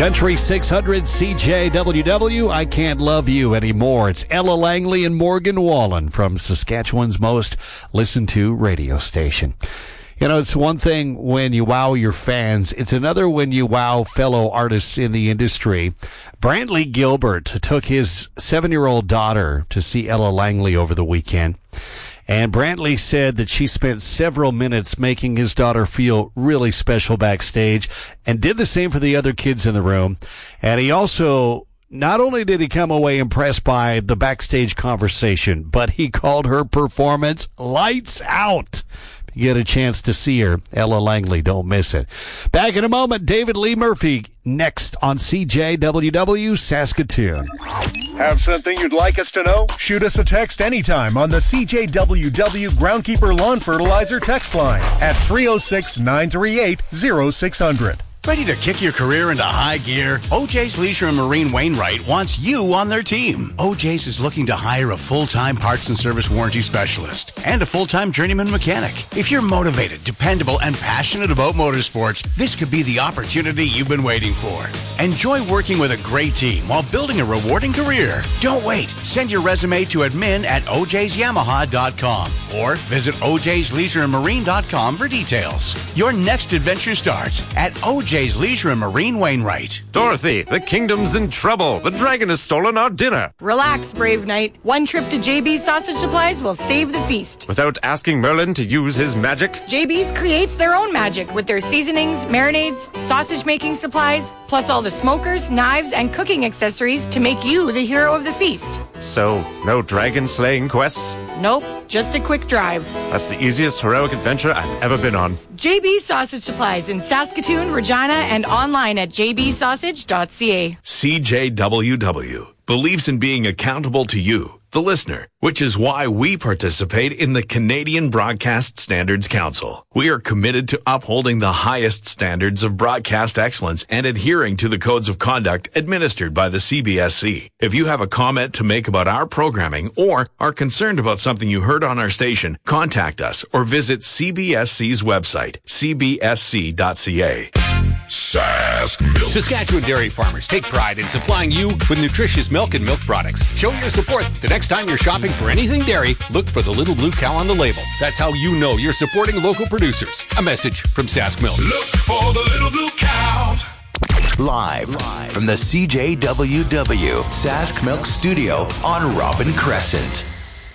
Country 600 CJWW, I Can't Love You Anymore. It's Ella Langley and Morgan Wallen from Saskatchewan's most listened to radio station. You know, it's one thing when you wow your fans. It's another when you wow fellow artists in the industry. Brantley Gilbert took his 7-year-old daughter to see Ella Langley over the weekend. And Brantley said that she spent several minutes making his daughter feel really special backstage and did the same for the other kids in the room. And he also, not only did he come away impressed by the backstage conversation, but he called her performance lights out. If you get a chance to see her, Ella Langley, don't miss it. Back in a moment, David Lee Murphy next on CJWW Saskatoon. Have something you'd like us to know? Shoot us a text anytime on the CJWW Groundkeeper Lawn Fertilizer text line at 306-938-0600. Ready to kick your career into high gear? OJ's Leisure and Marine Wainwright wants you on their team. OJ's is looking to hire a full-time parts and service warranty specialist and a full-time journeyman mechanic. If you're motivated, dependable, and passionate about motorsports, this could be the opportunity you've been waiting for. Enjoy working with a great team while building a rewarding career. Don't wait. Send your resume to admin@ojsyamaha.com or visit ojsleisureandmarine.com for details. Your next adventure starts at OJ's Leisure and Marine Wainwright. Dorothy, the kingdom's in trouble. The dragon has stolen our dinner. Relax, Brave Knight. One trip to JB's Sausage Supplies will save the feast. Without asking Merlin to use his magic? JB's creates their own magic with their seasonings, marinades, sausage-making supplies, plus all the smokers, knives, and cooking accessories to make you the hero of the feast. So, no dragon-slaying quests? Nope, just a quick drive. That's the easiest heroic adventure I've ever been on. JB's Sausage Supplies in Saskatoon, Regina, and online at jbsausage.ca. CJWW believes in being accountable to you, the listener, which is why we participate in the Canadian Broadcast Standards Council. We are committed to upholding the highest standards of broadcast excellence and adhering to the codes of conduct administered by the CBSC. If you have a comment to make about our programming or are concerned about something you heard on our station, contact us or visit CBSC's website, cbsc.ca. Sask Milk. Saskatchewan dairy farmers take pride in supplying you with nutritious milk and milk products. Show your support. The next time you're shopping for anything dairy, look for the little blue cow on the label. That's how you know you're supporting local producers. A message from Sask Milk. Look for the little blue cow. Live from the CJWW Sask Milk Studio on Robin Crescent.